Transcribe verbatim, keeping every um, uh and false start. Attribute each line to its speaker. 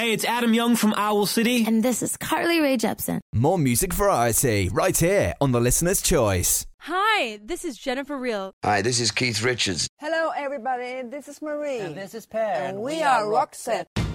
Speaker 1: Hey, it's Adam Young from Owl City.
Speaker 2: And this is Carly Rae Jepsen.
Speaker 3: More music variety right here on The Listener's Choice.
Speaker 4: Hi, this is Jennifer Reel.
Speaker 5: Hi, this is Keith Richards.
Speaker 6: Hello, everybody. This is Marie.
Speaker 7: And this is Per.
Speaker 6: And we are Roxette.